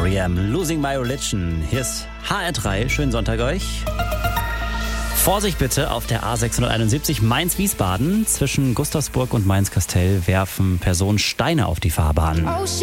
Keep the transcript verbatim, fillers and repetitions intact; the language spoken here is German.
E M, Losing My Religion. Hier ist H R drei, schönen Sonntag euch. Vorsicht bitte auf der A sechshunderteinundsiebzig Mainz-Wiesbaden. Zwischen Gustavsburg und Mainz-Kastell werfen Personen Steine auf die Fahrbahn.